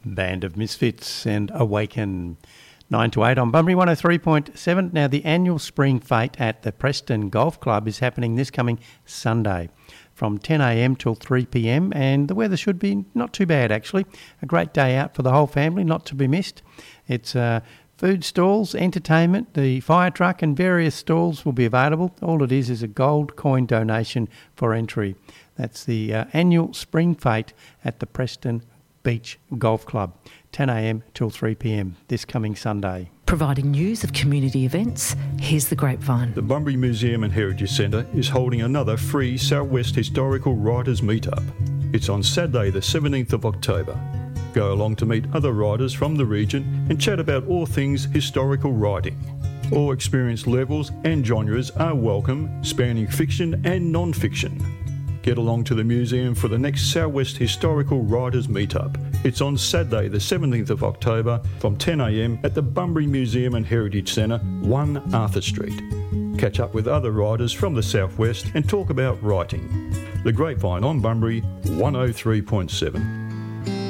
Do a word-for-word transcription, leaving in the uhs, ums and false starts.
Band of Misfits and Awaken. nine to eight on Bunbury one oh three point seven. Now, the annual Spring Fete at the Preston Golf Club is happening this coming Sunday from ten a m till three p m, and the weather should be not too bad, actually. A great day out for the whole family, not to be missed. It's uh, food stalls, entertainment, the fire truck and various stalls will be available. All it is is a gold coin donation for entry. That's the uh, annual Spring Fete at the Preston Beach Golf Club, ten a m till three p m this coming Sunday. Providing news of community events, here's the Grapevine. The Bunbury Museum and Heritage Centre is holding another free South West Historical Writers Meetup. It's on Saturday the seventeenth of October. Go along to meet other writers from the region and chat about all things historical writing. All experience levels and genres are welcome, spanning fiction and non-fiction. Get along to the museum for the next South West Historical Writers Meetup. It's on Saturday the seventeenth of October from ten a m at the Bunbury Museum and Heritage Centre, one Arthur Street. Catch up with other writers from the South West and talk about writing. The Grapevine on Bunbury one oh three point seven.